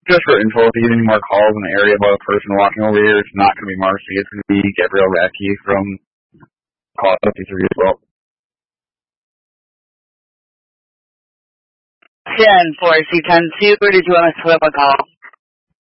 Just for info, if you get any more calls in the area about a person walking over here, it's not going to be Marcy. It's going to be Gabrielle Radke from Call 53 as well. 10-4, C-10-2, did you want to split up a call?